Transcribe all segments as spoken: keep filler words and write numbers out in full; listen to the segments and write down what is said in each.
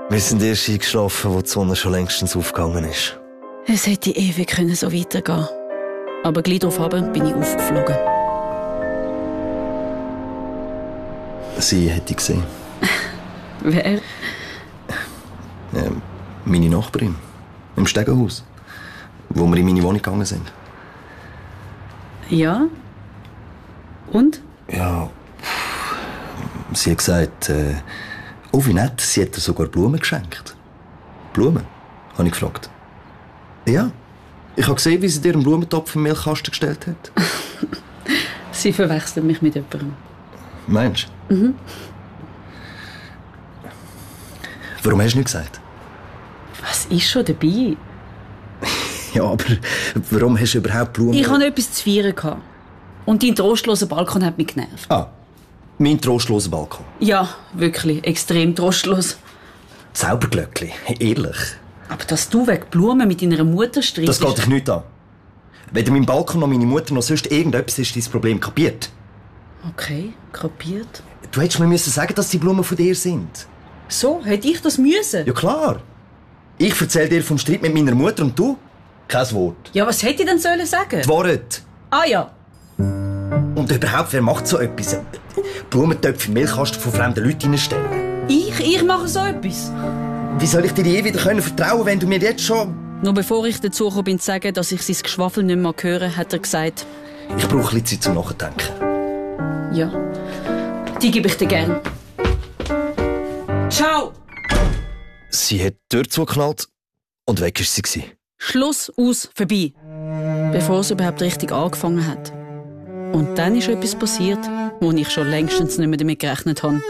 Wir sind erst eingeschlafen, wo die Sonne schon längstens aufgegangen ist. Es hätte ewig können so weitergehen. Aber gleich darauf bin ich aufgeflogen. Sie hätte ich gesehen. Wer? Ja, meine Nachbarin. Im Stegenhaus. Wo wir in meine Wohnung gegangen sind. Ja? Und? Ja. Sie hat gesagt, äh, oh wie nett, sie hat ihr sogar Blumen geschenkt. Blumen? Habe ich gefragt. Ja. Ich habe gesehen, wie sie dir einen Blumentopf im Milchkasten gestellt hat. Sie verwechselt mich mit jemandem. Meinst du? Mhm. Warum hast du nicht gesagt? Was ist schon dabei? Ja, aber warum hast du überhaupt Blumen? Ich hatte etwas zu feiern gehabt. Und dein trostloser Balkon hat mich genervt. Ah, mein trostloser Balkon. Ja, wirklich, extrem trostlos. Zauberglöckli, ehrlich. Aber dass du wegen Blumen mit deiner Mutter streitest... Das geht dich nicht an. Weder mein Balkon noch meine Mutter noch sonst irgendetwas ist dein Problem kapiert. Okay, kapiert. Du hättest mir müssen sagen, dass die Blumen von dir sind. So, hätte ich das müssen? Ja klar. Ich erzähle dir vom Streit mit meiner Mutter und du? Kein Wort. Ja, was hätte ich denn sollen sagen? Die Wahrheit. Ah ja. Und überhaupt, wer macht so etwas? Blumentöpfe in Milchkasten von fremden Leuten reinstellen? Ich? Ich mache so etwas? Wie soll ich dir je wieder können vertrauen, wenn du mir jetzt schon... Nur bevor ich dazu gekommen bin zu sagen, dass ich sein Geschwafel nicht mehr höre, hat er gesagt... Ich brauche ein bisschen Zeit zum Nachdenken. Ja, die gebe ich dir gern. Ciao! Sie hat die Tür zugeknallt und weg war sie. Schluss, aus, vorbei. Bevor es überhaupt richtig angefangen hat. Und dann ist etwas passiert, wo ich schon längstens nicht mehr damit gerechnet habe.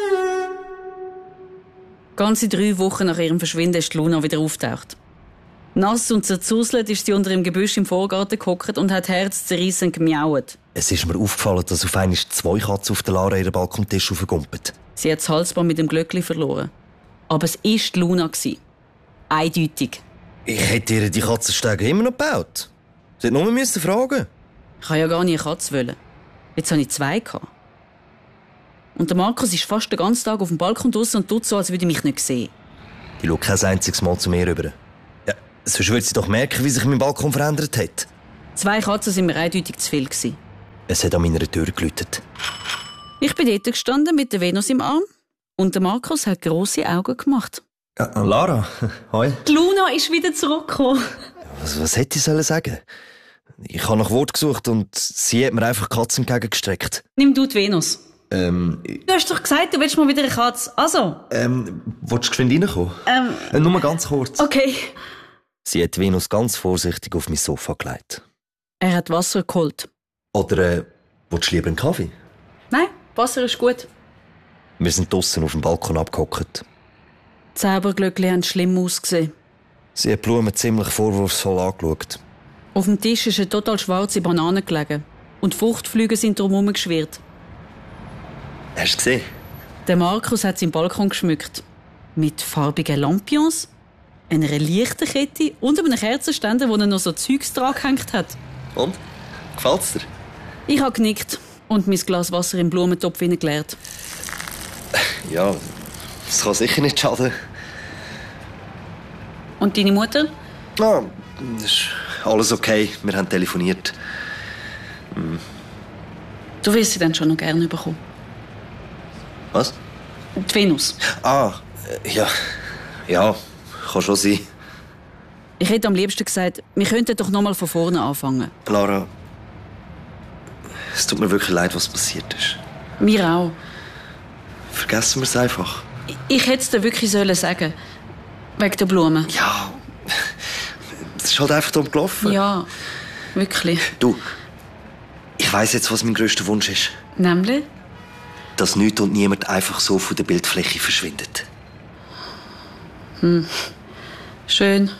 Ganze drei Wochen nach ihrem Verschwinden ist Luna wieder auftaucht. Nass und zerzuselt ist sie unter dem Gebüsch im Vorgarten gehockt und hat herzzerreissend gemiaut. Es ist mir aufgefallen, dass auf einmal zwei Katzen auf der Lara ihren Balkontisch aufgekumpelt. Sie hat das Halsband mit dem Glöckli verloren. Aber es war Luna. Eindeutig. Ich hätte ihr die Katzenstege immer noch gebaut. Sie hätte nur müssen fragen. Ich wollte ja gar nicht eine Katze wollen. Jetzt hatte ich zwei. Und der Markus ist fast den ganzen Tag auf dem Balkon draussen und tut so, als würde ich mich nicht sehen. Ich schaue kein einziges Mal zu mir rüber. Ja, sonst würde sie doch merken, wie sich mein Balkon verändert hat. Zwei Katzen waren mir eindeutig zu viel. Es hat an meiner Tür geläutet. Ich bin dort gestanden mit der Venus im Arm und der Markus hat grosse Augen gemacht. Ja, Lara, hoi. Die Luna ist wieder zurückgekommen. Was, was hätte ich sollen sagen? Ich habe nach Wort gesucht und sie hat mir einfach die Katze entgegengestreckt. Nimm du die Venus. Ähm... Du hast doch gesagt, du willst mal wieder eine Katze. Also? Ähm, willst du geschwind reinkommen? Ähm... Äh, nur mal ganz kurz. Okay. Sie hat Venus ganz vorsichtig auf mein Sofa gelegt. Er hat Wasser geholt. Oder, äh, willst du lieber einen Kaffee? Nein, Wasser ist gut. Wir sind draussen auf dem Balkon abgehockt. Die Zauberglöckli haben schlimm ausgesehen. Sie hat die Blumen ziemlich vorwurfsvoll angeschaut. Auf dem Tisch ist eine total schwarze Banane gelegen. Und Fruchtflüge sind drumherum geschwirrt. Hast du gesehen? Der Markus hat seinen Balkon geschmückt. Mit farbigen Lampions, einer Lichterkette und einem Kerzenständer, wo er noch so Zeugs dran gehängt hat. Und? Gefällt's dir? Ich habe genickt und mein Glas Wasser im Blumentopf hineingeleert. Ja, das kann sicher nicht schaden. Und deine Mutter? Ah, das ist alles okay. Wir haben telefoniert. Hm. Du wirst sie dann schon noch gerne bekommen. Was? Die Venus. Ah, ja. Ja, kann schon sein. Ich hätte am liebsten gesagt, wir könnten doch noch mal von vorne anfangen. Lara, es tut mir wirklich leid, was passiert ist. Mir auch. Vergessen wir es einfach. Ich, ich hätte es dir wirklich sollen sagen. Wegen der Blumen. Ja, es ist halt einfach dumm gelaufen. Ja, wirklich. Du, ich weiss jetzt, was mein grösster Wunsch ist. Nämlich? Dass nichts und niemand einfach so von der Bildfläche verschwindet. Hm. Schön.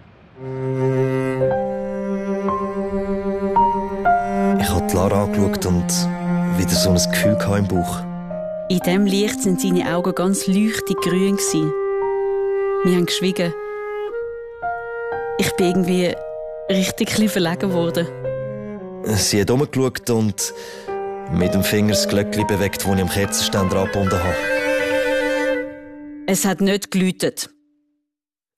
Ich habe Lara angeschaut und wieder so ein Gefühl im Bauch. In diesem Licht sind seine Augen ganz leuchtig grün. Wir haben geschwiegen. Ich bin irgendwie richtig verlegen geworden. Sie hat umgeschaut und mit dem Finger das Glöckchen bewegt, das ich am Kerzenständer angebunden habe. Es hat nicht geläutet.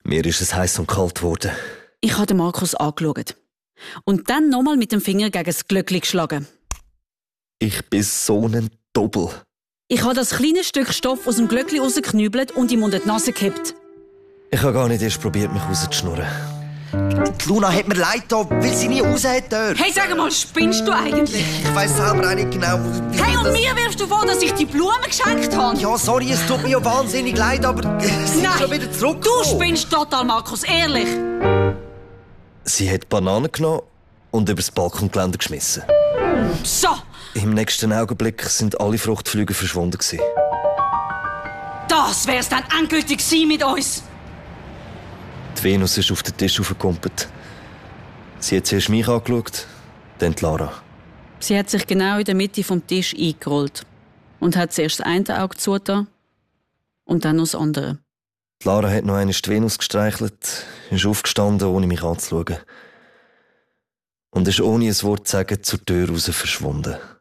Mir ist es heiß und kalt geworden. Ich habe den Markus angeschaut. Und dann nochmal mit dem Finger gegen das Glöckli geschlagen. Ich bin so ein Doppel. Ich habe das kleine Stück Stoff aus dem Glöckli rausgeknübelt und ihm unter die Nase gekippt. Ich habe gar nicht erst probiert, mich rauszuschnurren. Die Luna hat mir leid da, weil sie nie raus hat dürfen. Hey, sag mal, spinnst du eigentlich? Ich weiss selber auch nicht genau, wie Hey, und das... mir wirfst du vor, dass ich die Blumen geschenkt habe? Ja, sorry, es tut mir ja wahnsinnig leid, aber sie Nein, ist schon wieder zurück. Du spinnst total, Markus, ehrlich. Sie hat Bananen genommen und übers Balkongeländer geschmissen. So, Im nächsten Augenblick sind alle Fruchtflüge verschwunden gewesen. das wär's dann endgültig gewesen mit uns. Die Venus ist auf den Tisch aufgekumpelt. Sie hat zuerst mich angeschaut, dann die Lara. Sie hat sich genau in der Mitte vom Tisch eingerollt und hat zuerst das eine Auge zugetan und dann noch das andere. Die Lara hat noch einmal die Venus gestreichelt, ist aufgestanden, ohne mich anzuschauen. Und ist ohne ein Wort zu sagen zur Tür raus verschwunden.